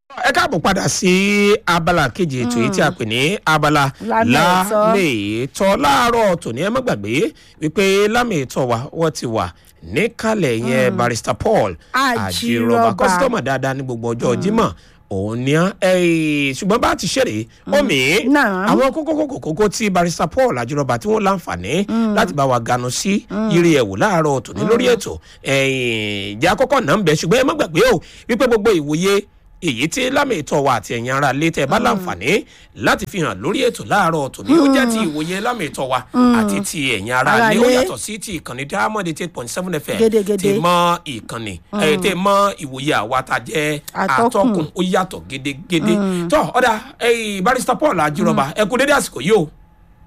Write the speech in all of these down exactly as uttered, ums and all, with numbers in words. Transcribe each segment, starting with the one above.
ẹ káàbọ̀ padà sí abala kejì ètò yìí tí a pè ní abala lámèétọ́ láàárọ̀ tòní ẹ má gbàgbé wípé lámèétọ́ wa wọ́n ti wà níkàlẹ̀ yẹn barrister Paul Ajírọ̀bà kọ́sítọ́mà dáadáa ní gbogbo ọjọ́ Jímọ̀ òun ni ṣùgbọ́n bá ti ṣeré omi àwọn kókó kókó tí barrister Paul Ajírọ̀bà tí wọ́n láǹfààní láti bá wa ganu sí yiri ẹ̀wò láàárọ̀ tòní lórí ètò ìjà àkọ́kọ́ náà ń bẹ ṣùgbọ́n ẹ má gbàgbé o wípé gbogbo ìwòye èyí tí lámèétọ́ wa àti ẹ̀yin ara lé tẹ́ bá láǹfààní láti fi hàn lórí ètò láàárọ̀ tòní ó jẹ́ ti ìwòye lámèétọ́ wa àti ti ẹ̀yin ara lé ó yàtọ̀ sí ti ìkànnì Diamond eight point seven F M ti mọ ìkànnì tẹ́ mọ ìwòye àwa tá jẹ́ atọ́kùn ó yàtọ̀ gédégédé tó ọ̀dà barrister Paul Ajírọ̀bà ẹ kú dédé àsìkò yìí o.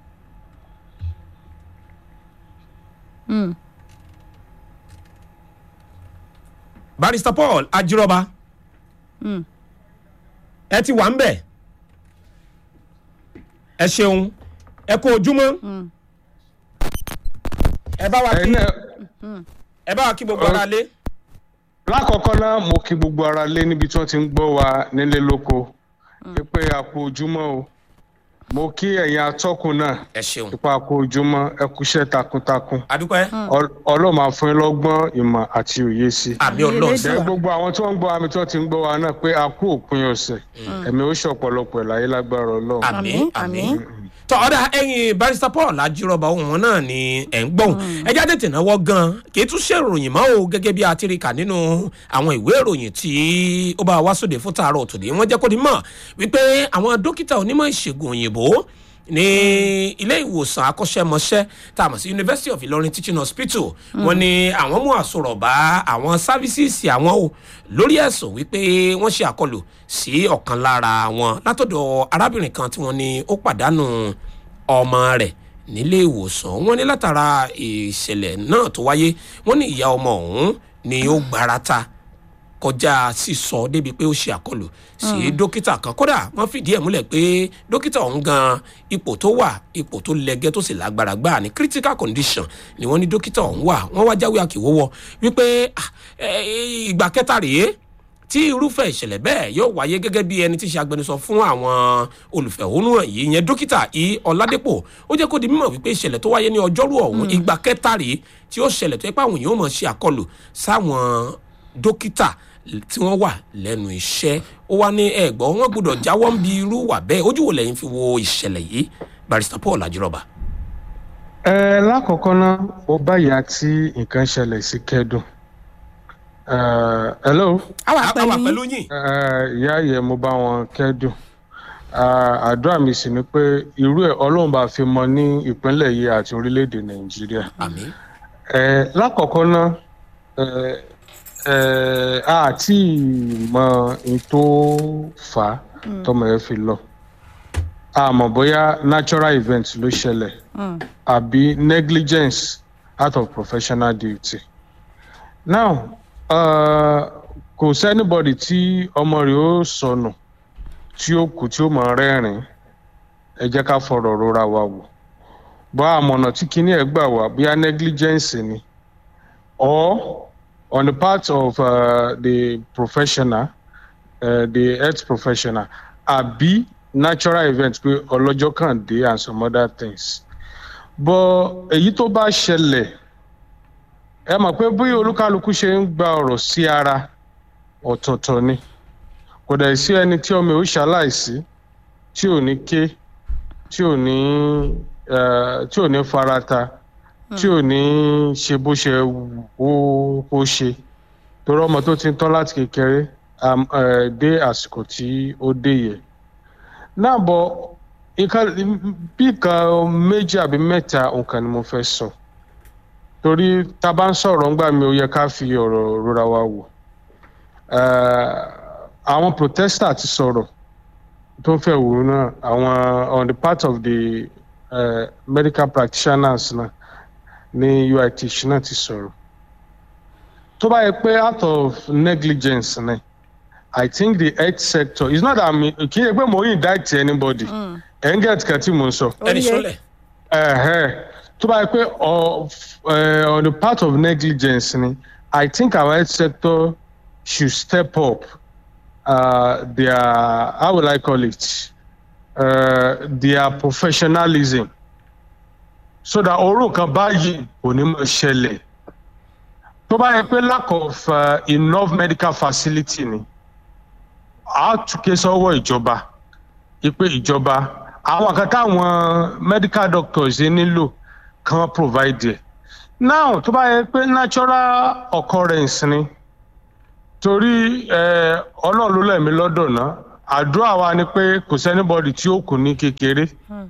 barrister Paul Ajírọ̀bà ẹ ti wà ń bẹ̀ ẹ ṣeun ẹ kú ojúmọ́ ẹ bá wa kí ẹ bá wa kí gbogbo ara lé. lákọ̀ọ́kọ́ náà mo kí gbogbo ara lé níbi tí wọ́n ti ń gbọ́ wa nílé lóko pé a kú ojúmọ́ o mo kí ẹ̀yin atọ́kùn náà ẹ ṣeun pípa a kú ojúmọ́ ẹ kúṣẹ́ takuntakun adúpẹ́ Ọlọ́run máa fún yín lọ́gbọ́n ìmọ̀ àti òye sí àmì Ọlọ́run gbogbo àwọn tí wọ́n ń gbọ́ àmì tí wọ́n ti ń gbọ́ wa náà pé a kú òpin ọ̀sẹ̀ ẹ̀mí ó ṣọ̀pọ̀lọpọ̀ láyé lágbára Ọlọ́run. àmín àmín tọ́ ọ̀dà ẹ̀yin barrister Paul Ajírọ̀bà ohun wọn náà ni ẹ̀ ń gbọ́n ẹjá tètè náwó gan kì í tún ṣe ìròyìn mọ́ o gẹ́gẹ́ bí a ti rí kà nínú àwọn ìwé ìròyìn tí ó bá wá sóde fún tààrọ̀ tòde wọ́n jẹ́ kó di mọ̀ wípé àwọn dókítà onímọ̀ ìṣègùn òyìnbó ní ilé ìwòsàn akọ́ṣẹ́mọṣẹ́ tá a mọ̀ sí University of Ilorin Teaching Hospital wọ́n ní àwọn mú àsọ̀rọ̀ bá àwọn sáfísìsì àwọn o lórí ẹ̀sùn wípé wọ́n ṣe àkọlù sí ọ̀kan lára wọn látọ̀dọ̀ arábìnrin kan tí wọ́n ní ó pàdánù ọmọ rẹ̀ nílé ìwòsàn wọ́n ní látara ìṣẹ̀lẹ̀ náà tó wáyé wọ́n ní ìyá ọmọ ọ̀hún ni ó gbarata kọjá sísọ débi pé ó ṣe àkọlù sí dókítà kan kódà wọ́n fìdí ẹ̀ múlẹ̀ pé dókítà ọ̀hún gan ipò tó wà ipò tó lẹ́gẹ́ tó sì lágbára gbáà ní critical condition ni wọ́n ní dókítà ọ̀hún wà wọ́n wá jáwé àkìwọ́wọ́ wípé ìgbà kẹta rèé tí irúfẹ́ ìṣẹ̀lẹ̀ bẹ́ẹ̀ yóò wáyé gẹ́gẹ́ bí ẹni tí ṣe agbẹnusọ fún àwọn olùfẹ̀hónúhàn yìí yẹn dókítà I Ọládépò ó jẹ́ kó di mímọ̀ wípé ìṣẹ̀lẹ̀ tó wáyé ní ọjọ́rú ọ̀hún ìgbà kẹta rèé tí ó ṣẹlẹ̀ tó yẹ pé àwọn èèyàn mọ̀ ṣe àkọlù sáwọn dókítà tí wọ́n wà lẹ́nu iṣẹ́ ó wá ní ẹ̀gbọ́n wọn gbọ́dọ̀ jáwọ́ ń bi irú wà bẹ́ẹ̀ ojú wo lẹ́yìn fi wo ìṣẹ̀lẹ̀ yìí barrister Paul Ajírọ̀bà. ẹ lákọ̀ọ́kọ́ náà ó báyà tí nǹkan ṣẹlẹ̀ sí kẹ́dùn. hello. àwa pẹ̀lú yín. ìyá yẹ mo bá wọn kẹ́dùn àdúrà mi sì ni pé irú ẹ̀ Ọlọ́run bá fi mọ ní ìpínlẹ̀ yìí àti orílẹ̀-èdè Nàìjíríà. àmín. lákọ̀ọ́kọ́ náà àti mọ ètò fà á tọmọ ẹ fi lọ àmọ́ bóyá natural event ló ṣẹlẹ̀ àbí negligence out of professional duty. now kò uh, sẹ́nibọ̀dì tí ọmọ rẹ̀ ó sọnù tí ó kù tí ó mọ̀ rẹ́rìn ẹ jẹ́ ká fọ̀rọ̀ rora wa wò bọ́ àmọ̀nà tí kinní ẹ̀ gbà wá bóyá negligence ni or on the part of uh, the professional, uh, the health professional, àbí natural events pé ọlọ́jọ́ kan dé and some other things. But èyí tó bá ṣẹlẹ̀, ẹ mọ̀ pé bí olúkálukú ṣe ń gba ọ̀rọ̀ sí ara ọ̀tọ̀ọ̀tọ̀ ni. Kò dẹ̀ sí ẹni tí ọmọ ò ṣaláìsí, tí ò ní ké, tí ò ní tí ò ní farata. tí ò ní ṣe bó ṣe ó ṣe torí ọmọ tó ti ń tọ́ láti kékeré dé àsìkò tí ó dé yẹ. náà bọ̀ bí nǹkan méjì àbí mẹ́ta nǹkan ni mo fẹ́ sọ torí tá a bá ń sọ̀rọ̀ ńgbà mi ó yẹ ká fi ọ̀rọ̀ rora wa wò. àwọn protester ti sọ̀rọ̀ tó ń fẹ́ wò náà àwọn on the part of the uh, medical practitioners náà. ní U I T náà ti sọ̀rọ̀ tó bá yẹ pé out of negligence ni I think the health sector is not that mi kì í yẹ pé mo indict anybody ẹ̀ ń get kan tí mo ń sọ. ẹni sọlẹ̀. tó bá yẹ pé on the part of negligence ni I think our health sector should step up uh, their, how will I call it, uh, their professionalism, so that orun kan báyìí kò ní máa ṣẹlẹ̀. Tó bá yẹ pé lack of uh, enough medical facility ni, a tún ké sọ́wọ́ ìjọba, ipe ìjọba, àwọn kan táwọn medical doctors yẹn nílò kan provide it. Now tó bá yẹ pé natural occurrence ni, torí Ọlọ́run ló lẹ̀mí lọ́dọ̀ náà, àdúrà wa ni pé kò sẹ́nibọ́dì tí ó kù ní kékeré.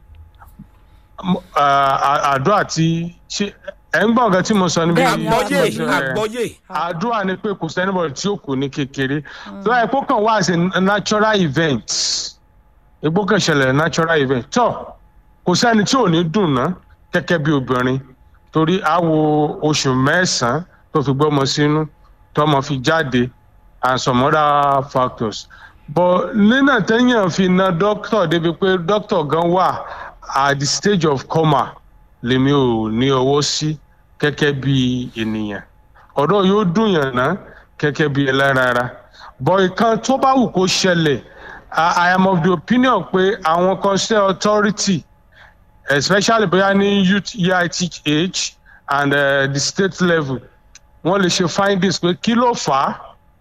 Àdúrà tí ẹ̀ ń gbọ́ nǹkan tí mo sọ níbi àgbọ́yé àgbọ́yé. Àdúrà ni pé kò sẹ́nibọ́dì tí ó kù ní kékeré. Tó bá yẹ kó kàn wá as a natural event, egbò kan ṣẹlẹ̀ natural event, tó kò sẹ́ni tí ò ní dùn ná gẹ́gẹ́ bí obìnrin, torí a wo oṣù mẹ́sàn-án tó fi gbọ́mọ sínú tọ́mọ fi jáde and some other factors. But nínà téèyàn fi na doctor débi pé doctor gan wà at the stage of coma lèmi ò ní ọwọ́ sí gẹ́gẹ́ bí ènìyàn. Ọ̀dọ̀ yóò dùn yàn ná gẹ́gẹ́ bí ẹlẹ́rara. But ìkan tó bá wù kó ṣẹlẹ̀, I am of the opinion pé àwọn concerned authority, especially bóyá ní youth E I T H and uh, the state level, wọ́n lè ṣe findings pé kí ló fà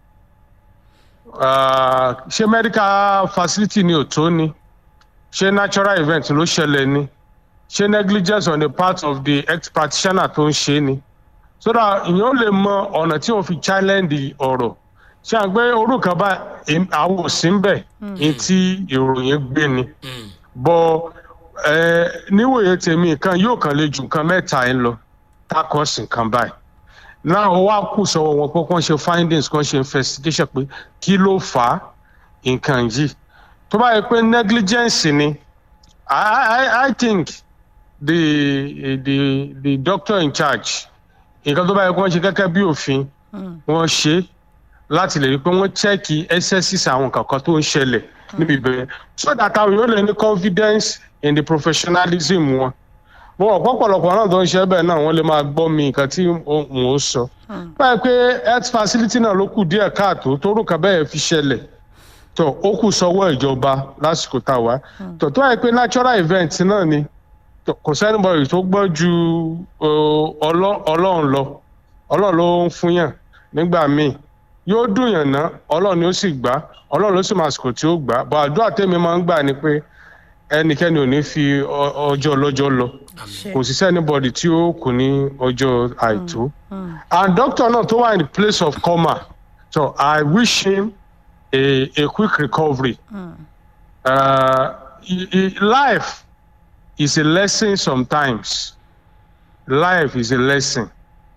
á, ṣé medical facility ni ò tó ni, ṣé natural event ló ṣẹlẹ̀ ni, ṣé negligence on the part of the ex practitioner tó ń ṣe ni, so that ìyẹn ó lè mọ ọ̀nà tí wọ́n fi challenge ọ̀rọ̀. Ṣé à ń gbé orúkọ bá àwọn òsín bẹ̀ ní tí ìròyìn gbé ni, bọ́ níwòye tèmi nǹkan yóò kàn lè ju nǹkan mẹ́ta ẹ̀ lọ takọ́sì nǹkan báyìí. Náà ó wá kù sọ́wọ́ wọn pé kán ṣe findings, kán ṣe investigation pé kí ló fà á nǹkan yìí. Tó bá yẹ pé negligence ni, I, I, I think the, the, the doctor in charge, nǹkan tó bá yẹ kó wọ́n ṣe gẹ́gẹ́ bí òfin, wọ́n ṣe láti lè rí pé wọ́n chẹ́ẹ̀kì excesses àwọn kankan tó ń ṣẹlẹ̀ níbi ìbẹ̀rẹ̀, so that àwọn yóò lè ní confidence in the professionalism wọn. Wọ́n ọ̀pọ̀lọpọ̀ náà tó ń ṣe bẹ́ẹ̀ náà wọ́n lè máa gbọ́ mi nǹkan tí mò ń sọ. Báyìí pé health facility náà ló kù díẹ̀ káàtó torúkọ bẹ́ẹ̀ fi ṣẹlẹ̀, tó ó kù sọ́wọ́ ìjọba lásìkò tá a wá. Tó tó yẹ pé natural event náà ni, kò sẹ́nibọ̀rì tó gbọ́ ju Ọlọ́run lọ. Ọlọ́run ló ń fún yàn nígbà míì. Yóò dùn yàn ná, Ọlọ́run ni ó sì gbà, Ọlọ́run ló sì máa sìkò tí ó gbà. Bọ̀ àdúrà tèmi máa ń gbà ni pé ẹnikẹ́ni ò ní fi ọjọ́ ọlọ́jọ́ lọ. Kò sí anybody tí ó kù ní ọjọ́ àìtó. And doctor náà tó wà in the place of coma, so I wish him a, a quick recovery. Mm. Uh, life is a lesson sometimes. Life is a lesson.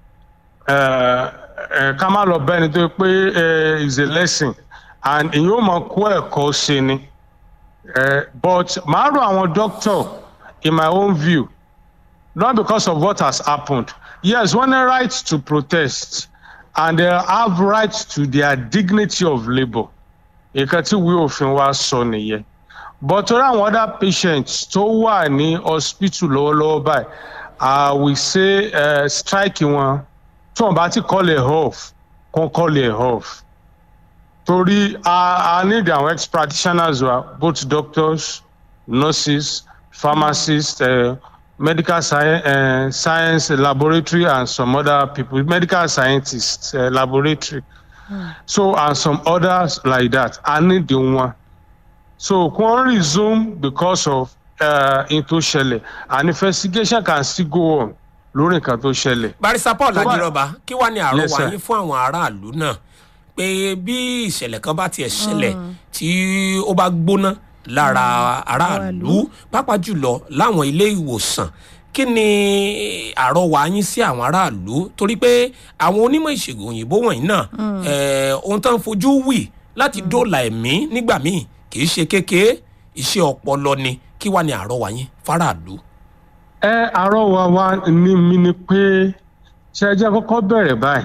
Ká má lọ bẹ́ẹ̀ ni tó pé is a lesson, and ìyóò máa kó ẹ̀kọ́ ṣe ni. Uh, but màá rọ àwọn doctor, in my own view, not because of what has happened. Yes, one has right to protest, and they have right to their dignity of labour. Nǹkan tí ìwé òfin wa sọ nìyẹn. But torí àwọn other patients tó wà ní hospital lọ́wọ́lọ́wọ́ báyìí, I will say uh, strike wọn tí wọ́n bá ti call it off, kàn call it off. Torí I, I need our ex practitioners, both doctors, nurses, pharmacists, uh, medical science, uh, science laboratory, and some other people, medical scientists, uh, laboratory. Mm. So, and some others like that. I need the one. So, can resume because of uh, into Shelley. An investigation can still go on. Lórí nǹkan tó ṣẹlẹ̀. Barrister Paul Ajiroba, kí wá ní àrọwà yín fún àwọn aráàlú náà pé bí ìṣẹ̀lẹ̀ kan bá tiẹ̀ ṣẹlẹ̀ tí ó bá gbóná lára aráàlú pàápàá jùlọ láwọn ilé ìwòsàn, kí ni àrọwà yín sí àwọn aráàlú? Torí pé àwọn onímọ̀ ìṣègùn òyìnbó wọ̀nyí náà ohun tó ń fojú wì láti dóòlà ẹ̀mí nígbà míì kì í ṣe kékeré, iṣẹ́ ọpọlọ ni. Kí wá ní àrọwà yín fáráàlú? ẹ àrọwà wa ní mi ni pé ṣe ẹ jẹ́ kọ́kọ́ bẹ̀rẹ̀ báyìí.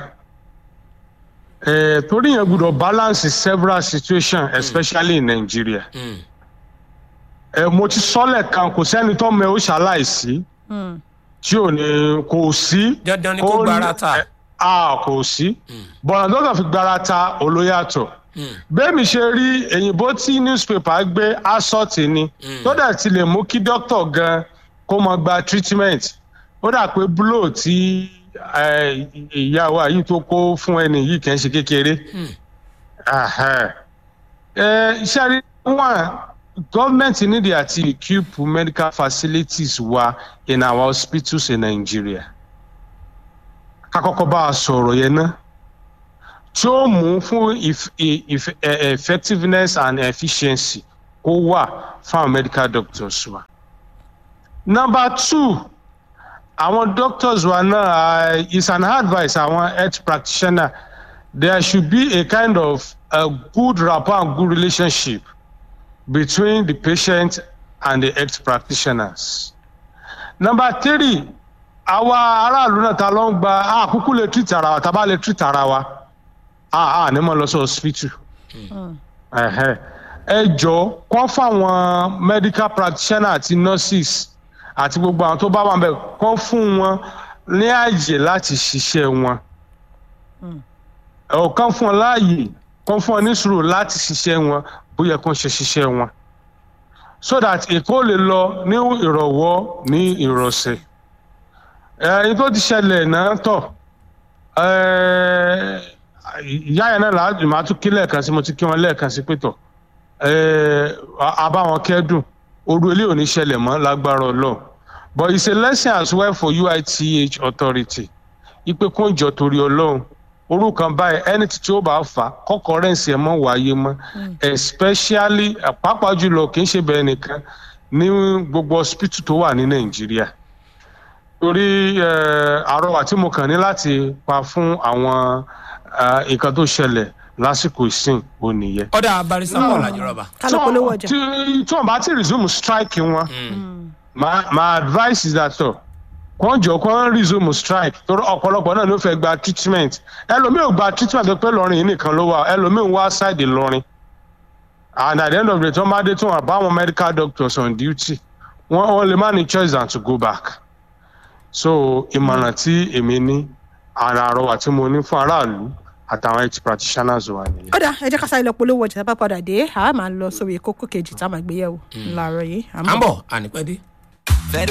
ẹ torí yẹn gbọ́dọ̀ balance several situations, especially in Nigeria. ẹ mo ti sọ́lẹ̀ kan kò sẹ́ni tó mẹ ó ṣaláìsí tí ò ní kò sí. dandan ni kó gbára ta. a kò sí bọ̀nà tó kàn fi gbára ta olóyàtọ̀. bẹ́ẹ̀ mi ṣe rí èyìnbó tí newspaper gbé assault ni tó dẹ̀ ti lè mú kí doctor gan kó mọ gba treatment ó dà pé blow tí ìyá wa yìí tó kó fún ẹni yìí kì í ṣe kékeré. Iṣẹ́ rí wọn government need to equip medical facilities wa in our hospitals in Nigeria. Kakọ́kọ́ bá a sọ̀rọ̀ yẹn náà tí ó mú fún effectiveness and efficiency kó wà fún medical doctors wa. Number two, àwọn doctors wa náà uh, is an advice àwọn health practitioner there should be a kind of a good rapport and good relationship between the patient and the health practitioners. Number three, àwa aráàlú náà ta ló ń gba àkúkú lè treat ara wa tàbá lè treat ara wa àà ní mọ̀ lọ sí hospital. Ẹ jọ̀ọ́ kọ́ fáwọn medical practitioner àti nurses àti gbogbo àwọn tó bá wà bẹ́ẹ̀ kọ́ fún wọn ní ààyè láti ṣiṣẹ́ wọn. Ọ̀kan fún wọn láàyè kọ́ fún wọn ní sùúrù láti ṣiṣẹ́ wọn bóyá kó ṣe ṣiṣẹ́ wọn so that èkó lè lọ ní ìrọ̀wọ́ ní ìrọ̀sẹ̀. Ẹ̀yin tó ti ṣẹlẹ̀ náà tọ̀ ìyá yẹn náà láti máa tún kí lẹ́ẹ̀kan sí mo ti kí wọn lẹ́ẹ̀kan sí pé tọ̀ àbáwọn kẹ́dùn orú ilé ò ní ṣẹlẹ̀ mọ́ lágbára Ọlọ́run but it's a lesson as well for U I T H authority ipe kó ń jọ torí Ọlọ́run orúkọ báyìí ẹni tí ó bá fà kọ́kọ́ rẹ̀ǹsì ẹ̀ mọ́ wáyé mọ́ especially pàápàá jùlọ kì í ṣe bẹ́ẹ̀ nìkan ní gbogbo hospital tó wà ní Nàìjíríà torí àrọwà tí mo kàn ní láti pa fún àwọn nǹkan tó ṣẹlẹ̀ lásìkò ìsìn ò nìyẹn. ọ̀dà barista Paul Ajírọ̀bà. tí wọ́n bá ti resume strike wọn my advice is that so kàn jọ kàn resume strike torí ọ̀pọ̀lọpọ̀ náà ló fẹ́ gba treatment ẹlòmíì ò gba treatment tó pé lọ́rin yìí nìkan ló wà ẹlòmíì ń wá side lọ́rin and at the end of the day tí wọ́n bá dé tí wọ́n bá àwọn medical doctors on duty wọ́n wọ́n lè má ní choice than to go back so ìmọ̀ràn tí èmi ní ara àrọwà tí mo ní fún aráàlú àtàwọn health practitioners wà nìyẹn. ọ̀dà ẹ jẹ́ ká sáré lọ polówó ọjà tá a bá padà dé a máa lọ sórí kókó kejì tá a máa gbé yẹ̀wò láàárọ̀ yìí. à ń bọ̀ ànípẹ́ dé.